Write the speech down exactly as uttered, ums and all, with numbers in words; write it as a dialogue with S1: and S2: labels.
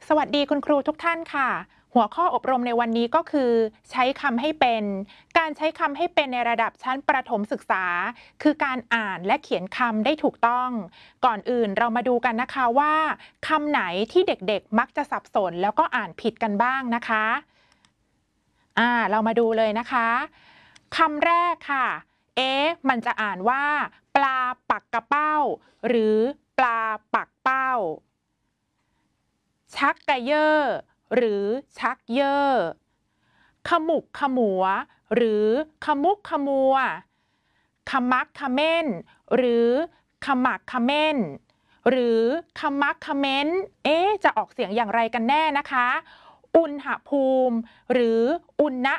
S1: สวัสดีคุณครูทุกท่านค่ะหัวข้ออบรมในวันนี้ก็คือใช้คำให้เป็นการใช้คำให้เป็นในระดับชั้นประถมศึกษาคือการอ่านและเขียนคำได้ถูกต้องก่อนอื่นเรามาดูกันนะคะว่าคำไหนที่เด็กๆมักจะสับสนแล้วก็อ่านผิดกันบ้างนะคะอ่าเรามาดูเลยนะคะคำแรกค่ะเอ๊ะมันจะอ่านว่าปลาปักกระเป้าหรือปลาปักเป้าชักกระเยอหรือชักเยอขมุกขมัวหรือขมุกขมัวขมักขม้นหรือขมักขม้นหรือขมักขม้นเอ๊ะจะออกเสียงอย่างไรกันแน่นะคะอุณหภูมิหรืออุณ